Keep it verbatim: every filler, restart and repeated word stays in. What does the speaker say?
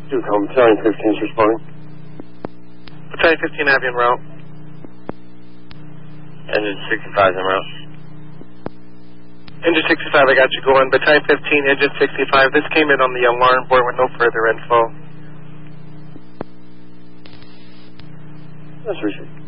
Do come. Battalion fifteen is responding. Battalion fifteen, have you en route. Engine sixty-five en route. Engine sixty-five, I got you going. Battalion fifteen, Engine sixty-five. This came in on the alarm board with no further info. That's received.